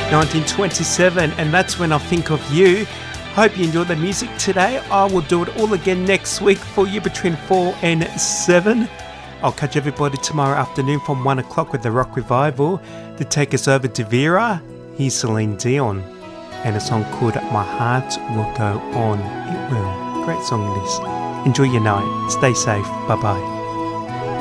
1927, and that's when I think of you. Hope you enjoyed the music today. I will do it all again next week for you between 4 and 7. I'll catch everybody tomorrow afternoon from 1 o'clock with the Rock Revival. To take us over to Vera, here's Celine Dion and a song called My Heart Will Go On. It will. Great song this. Enjoy your night. Stay safe. Bye-bye.